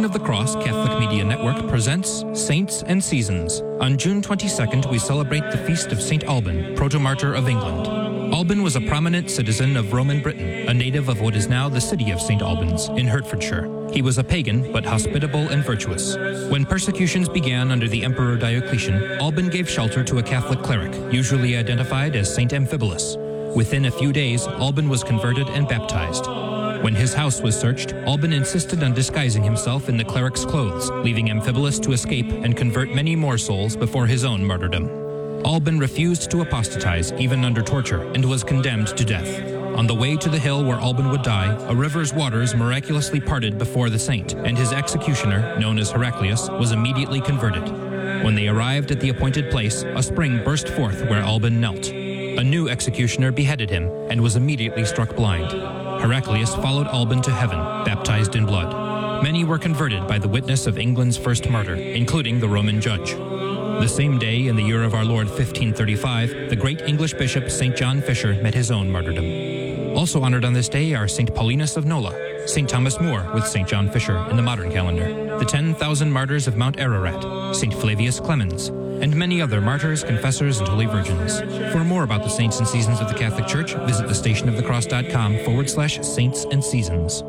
of the Cross Catholic Media Network presents Saints and Seasons. On June 22nd, we celebrate the feast of St. Alban, proto-martyr of England. Alban was a prominent citizen of Roman Britain, a native of what is now the city of St. Albans in Hertfordshire. He was a pagan, but hospitable and virtuous. When persecutions began under the Emperor Diocletian, Alban gave shelter to a Catholic cleric, usually identified as St. Amphibolus. Within a few days, Alban was converted and baptized. When his house was searched, Alban insisted on disguising himself in the cleric's clothes, leaving Amphibolus to escape and convert many more souls before his own martyrdom. Alban refused to apostatize, even under torture, and was condemned to death. On the way to the hill where Alban would die, a river's waters miraculously parted before the saint, and his executioner, known as Heraclius, was immediately converted. When they arrived at the appointed place, a spring burst forth where Alban knelt. A new executioner beheaded him and was immediately struck blind. Heraclius followed Alban to heaven, baptized in blood. Many were converted by the witness of England's first martyr, including the Roman judge. The same day, in the year of our Lord 1535, the great English bishop St. John Fisher met his own martyrdom. Also honored on this day are St. Paulinus of Nola, St. Thomas More with St. John Fisher in the modern calendar, the 10,000 martyrs of Mount Ararat, St. Flavius Clemens, and many other martyrs, confessors, and holy virgins. For more about the saints and seasons of the Catholic Church, visit thestationofthecross.com/saints and seasons.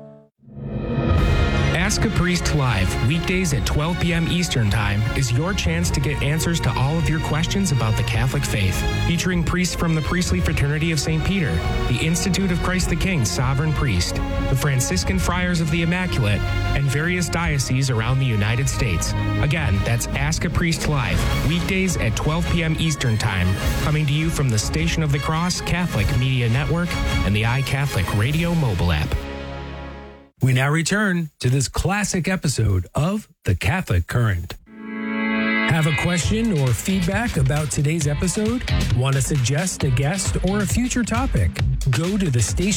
Ask a Priest Live, weekdays at 12 p.m. Eastern Time, is your chance to get answers to all of your questions about the Catholic faith. Featuring priests from the Priestly Fraternity of St. Peter, the Institute of Christ the King Sovereign Priest, the Franciscan Friars of the Immaculate, and various dioceses around the United States. Again, that's Ask a Priest Live, weekdays at 12 p.m. Eastern Time, coming to you from the Station of the Cross Catholic Media Network and the iCatholic Radio mobile app. We now return to this classic episode of The Catholic Current. Have a question or feedback about today's episode? Want to suggest a guest or a future topic? Go to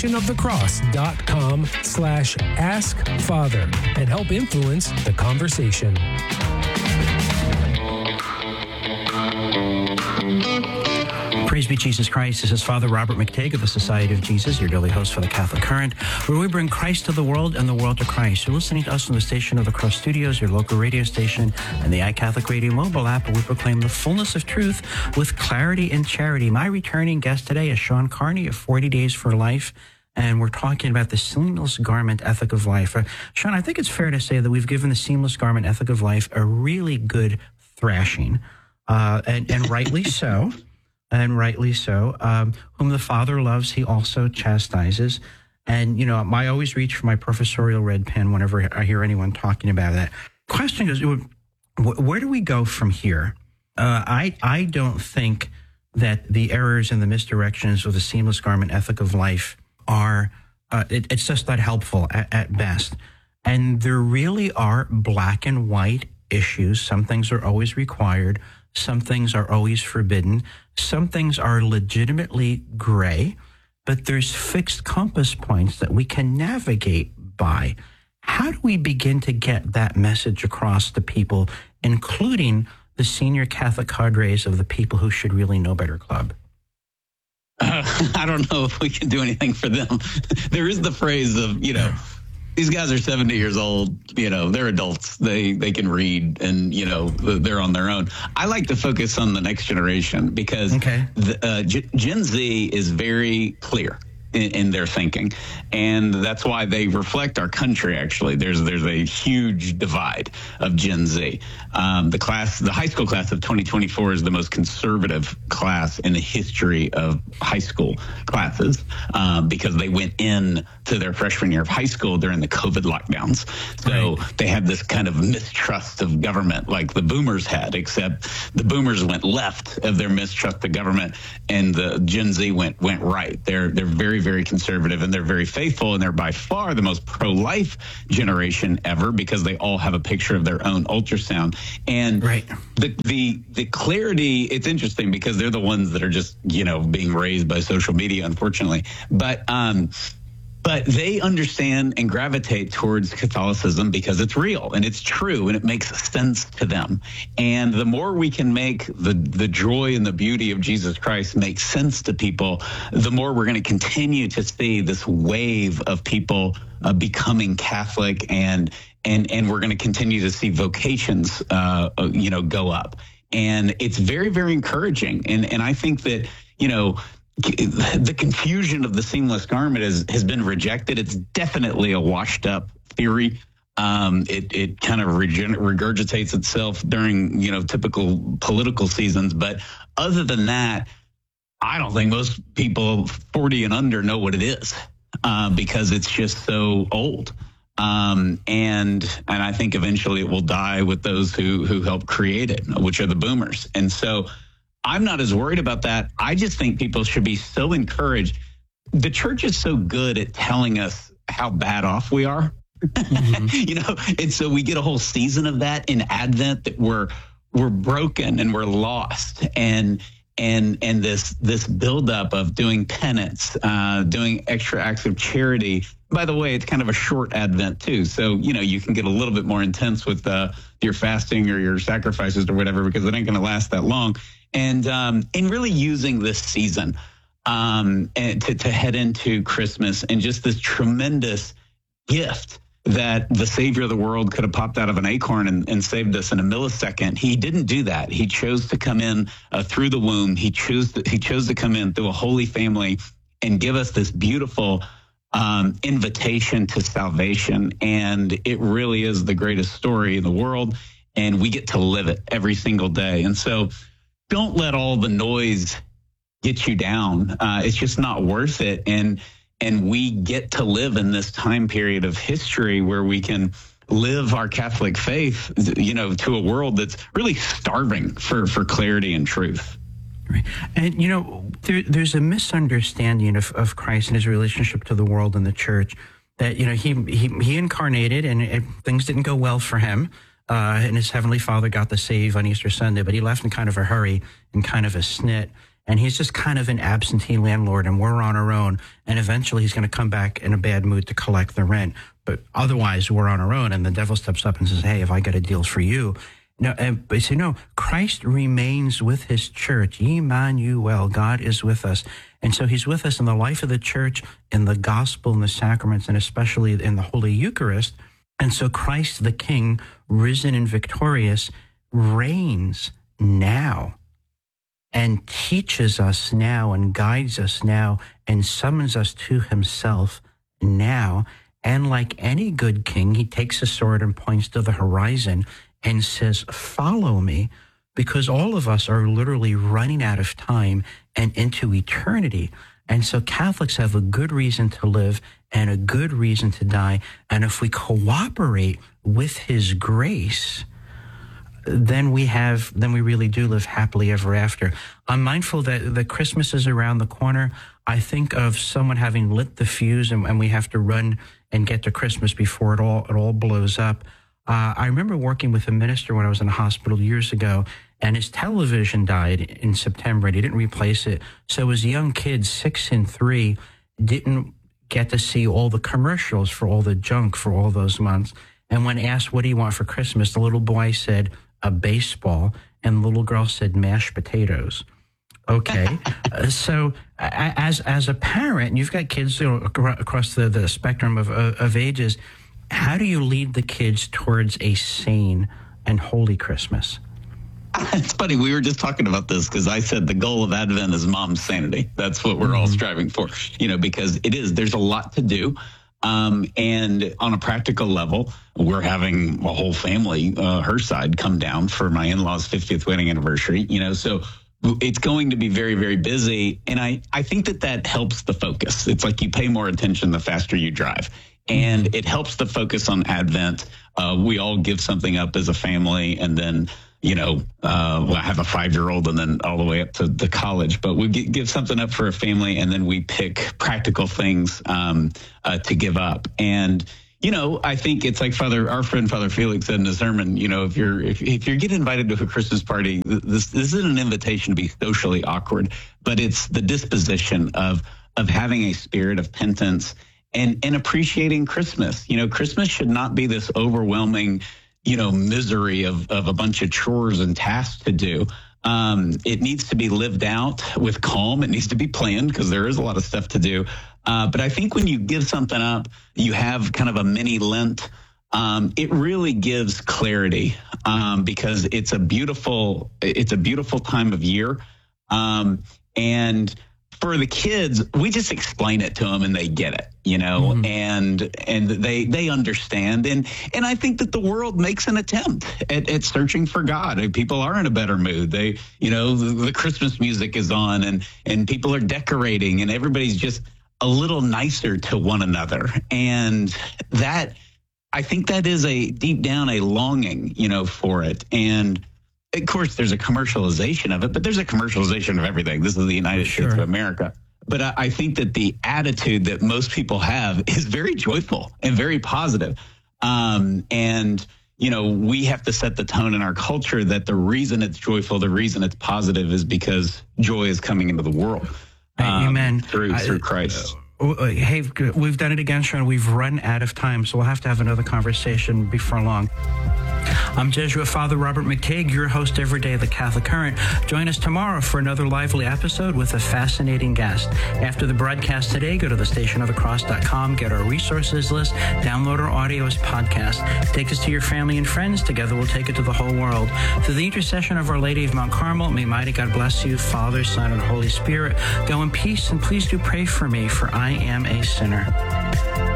thestationofthecross.com/askfather and help influence the conversation. Praise be Jesus Christ. This is Father Robert McTague of the Society of Jesus, your daily host for the Catholic Current, where we bring Christ to the world and the world to Christ. You're listening to us on the Station of the Cross Studios, your local radio station, and the iCatholic Radio mobile app, where we proclaim the fullness of truth with clarity and charity. My returning guest today is Sean Carney of 40 Days for Life, and we're talking about the seamless garment ethic of life. Sean, I think it's fair to say that we've given the seamless garment ethic of life a really good thrashing, and rightly so. And rightly so. Whom the Father loves, he also chastises. And, you know, I always reach for my professorial red pen whenever I hear anyone talking about that. Question is, where do we go from here? I don't think that the errors and the misdirections of the seamless garment ethic of life are, it's just not helpful at best. And there really are black and white issues. Some things are always required. Some things are always forbidden. Some things are legitimately gray, but there's fixed compass points that we can navigate by. How do we begin to get that message across to people, including the senior Catholic cadres of the People Who Should Really Know Better Club? I don't know if we can do anything for them. There is the phrase of, you know, these guys are 70 years old, you know, they're adults. They can read and, you know, they're on their own. I like to focus on the next generation because Gen Z is very clear in their thinking. And that's why they reflect our country, actually. There's a huge divide of Gen Z. The high school class of 2024 is the most conservative class in the history of high school classes because they went in to their freshman year of high school during the COVID lockdowns. So they had this kind of mistrust of government like the boomers had, except the boomers went left of their mistrust of government and the Gen Z went right. They're very, very conservative and they're very faithful and they're by far the most pro-life generation ever because they all have a picture of their own ultrasound. And the clarity, it's interesting because they're the ones that are just, you know, being raised by social media, unfortunately. But But they understand and gravitate towards Catholicism because it's real and it's true and it makes sense to them. And the more we can make the joy and the beauty of Jesus Christ make sense to people, the more we're going to continue to see this wave of people becoming Catholic, and we're going to continue to see vocations, go up. And it's very, very encouraging. And I think that, the confusion of the seamless garment has been rejected. It's definitely a washed up theory. It kind of regurgitates itself during, typical political seasons. But other than that, I don't think most people 40 and under know what it is because it's just so old. And I think eventually it will die with those who helped create it, which are the boomers. And so I'm not as worried about that. I just think people should be so encouraged. The church is so good at telling us how bad off we are, and so we get a whole season of that in Advent, that we're broken and we're lost, and this buildup of doing penance, doing extra acts of charity. By the way, it's kind of a short Advent too, so you can get a little bit more intense with your fasting or your sacrifices or whatever, because it ain't going to last that long. And really using this season and to head into Christmas, and just this tremendous gift that the Savior of the world could have popped out of an acorn and saved us in a millisecond. He didn't do that. He chose to come in through the womb. He chose to come in through a holy family and give us this beautiful invitation to salvation. And it really is the greatest story in the world, and we get to live it every single day. And so don't let all the noise get you down. It's just not worth it. And we get to live in this time period of history where we can live our Catholic faith, to a world that's really starving for clarity and truth. Right. And, there's a misunderstanding of Christ and his relationship to the world and the church, that, he incarnated and things didn't go well for him. And his heavenly Father got the save on Easter Sunday, but he left in kind of a hurry and kind of a snit. And he's just kind of an absentee landlord, and we're on our own. And eventually he's going to come back in a bad mood to collect the rent. But otherwise, we're on our own. And the devil steps up and says, hey, have I got a deal for you? No, Christ remains with his church. Emmanuel, God is with us. And so he's with us in the life of the church, in the gospel, in the sacraments, and especially in the Holy Eucharist. And so Christ the King, risen and victorious, reigns now and teaches us now and guides us now and summons us to himself now. And like any good king, he takes a sword and points to the horizon and says, follow me, because all of us are literally running out of time and into eternity. And so Catholics have a good reason to live and a good reason to die. And if we cooperate with his grace, then we really do live happily ever after. I'm mindful that Christmas is around the corner. I think of someone having lit the fuse and we have to run and get to Christmas before it all blows up. I remember working with a minister when I was in a hospital years ago, and his television died in September, and he didn't replace it. So his young kids, 6 and 3, didn't get to see all the commercials for all the junk for all those months. And when asked, what do you want for Christmas? The little boy said, a baseball, and the little girl said, mashed potatoes. Okay. So as a parent, you've got kids across the spectrum of ages, how do you lead the kids towards a sane and holy Christmas? It's funny. We were just talking about this because I said the goal of Advent is mom's sanity. That's what we're all striving for, because there's a lot to do. And on a practical level, we're having a whole family, her side, come down for my in-laws' 50th wedding anniversary, so it's going to be very, very busy. And I think that helps the focus. It's like you pay more attention the faster you drive. And it helps the focus on Advent. We all give something up as a family, and then, I have a 5-year-old and then all the way up to the college, but we give something up for a family, and then we pick practical things to give up. And, I think it's like our friend Father Felix said in his sermon, if you're getting invited to a Christmas party, this isn't an invitation to be socially awkward, but it's the disposition of having a spirit of penitence and appreciating Christmas. Christmas should not be this overwhelming, misery of a bunch of chores and tasks to do. It needs to be lived out with calm. It needs to be planned because there is a lot of stuff to do. But I think when you give something up, you have kind of a mini Lent. It really gives clarity because it's a beautiful time of year. And for the kids, we just explain it to them and they get it, and they understand. And I think that the world makes an attempt at searching for God. People are in a better mood. The Christmas music is on and people are decorating and everybody's just a little nicer to one another. And that, I think that is deep down a longing, for it. And of course, there's a commercialization of it, but there's a commercialization of everything. This is the United States of America. But I think that the attitude that most people have is very joyful and very positive. And we have to set the tone in our culture that the reason it's joyful, the reason it's positive is because joy is coming into the world. Amen. Through Christ. Hey, we've done it again, Sean. We've run out of time, so we'll have to have another conversation before long. I'm Jesuit Father Robert McTague, your host every day of the Catholic Current. Join us tomorrow for another lively episode with a fascinating guest. After the broadcast today, go to thestationofthecross.com, get our resources list, download our audio as podcast. Take us to your family and friends. Together we'll take it to the whole world. Through the intercession of Our Lady of Mount Carmel, may mighty God bless you, Father, Son, and Holy Spirit. Go in peace, and please do pray for me, for I am a sinner.